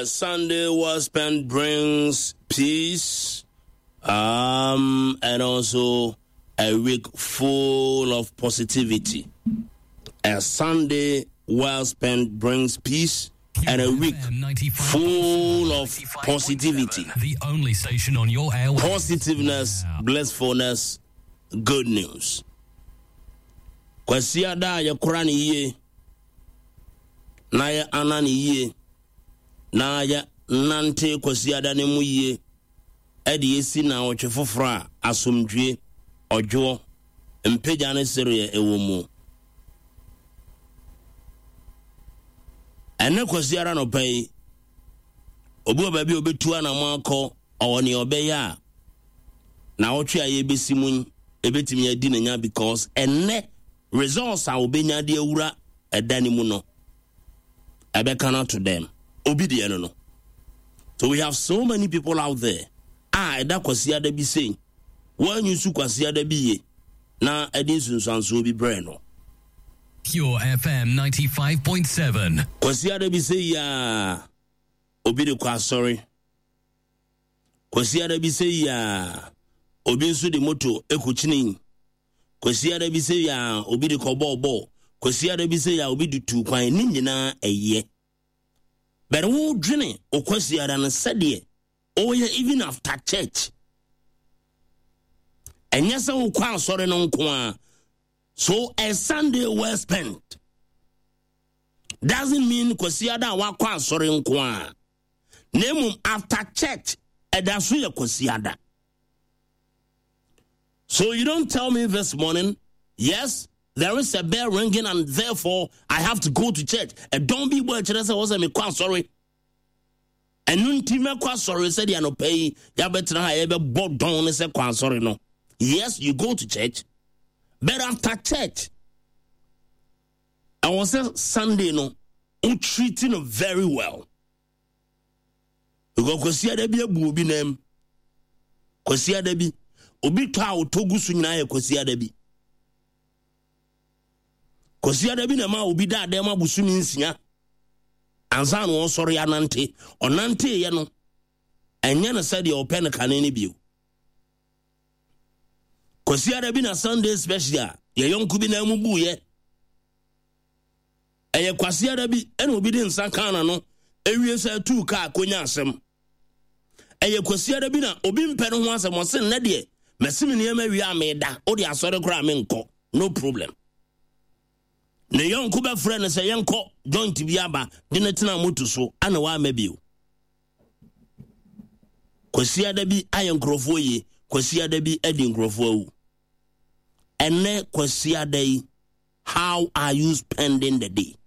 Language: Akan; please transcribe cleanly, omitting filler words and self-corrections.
A Sunday well spent brings peace, and also a week full of positivity. A Sunday well spent brings peace and a week full of positivity. The only station on your airwaves. Positiveness, blissfulness, good news. Kwasia da ya kurani ye, na ya anani ye, na ya nante kwasia da ne mu ye, edi esi na oche fofra asomdwe ojo mpeja ne sere ewo mu. Ene kwasia ra no pai obu obabi obetua na mako awoni obeya na otwe aye besimun ebetimi adi na nya because ene results are obenya de awura edani mu no ebekana to them obi de no. So we have so many people out there eda kwasia da bi say wan yusu kwasia da bi ye na edin sunsanso bi bre no. Pure FM 95.7. Kwasia da bi say ya obi de kwa sorry. Kwasia da bi say ya obi nso de moto ekuchini. Kwasia da bi say ya obi de kobo. Kwasia da bi say ya obi de tu kwan ni nyina eye. But who dwene okwasia da no sede o ye even after church. Enya se wo kwa sorry no nko a. So a Sunday well spent doesn't mean kwasia da wa kwa sorry nko a. Name after church edaso ye kwasia da. So you don't tell me this morning, yes, there is a bell ringing and therefore I have to go to church. And don't be worried, was me quite sorry. And nunti quite sorry said you no pay, ya better I ever bought down and said quite sorry no. Yes, you go to church, but after church, I was a Sunday no, treating very well. Because kwasia da bi abu obi nam. Kwasia da bi obi to a otogu su nyina ye kwasia da bi. Kwasia da bi na ma obi da dem abusu ni nsia. Ansa no sori anante, onante ye no. Enye na said your pen kan ni bio. Kwasia da bi na Sunday special ye yonku bi na mu bu ye. Eye kwasia da bi ena obi de nsa kan na no. Ewie sa tu ka akonya asem. Eye kwasia da bi na obi mpe no ho asem o se na de mesimi ne ma wi ameda o de asore kra me nko no problem. Ne yonku be frɛ ne se yenko joint bi aba de na tina moto so ana wa mabio. Kwasia da bi ayenkrofo ye, kwasia da bi edi nkrofo awu. Ene kwasia da yi, how are you spending the day?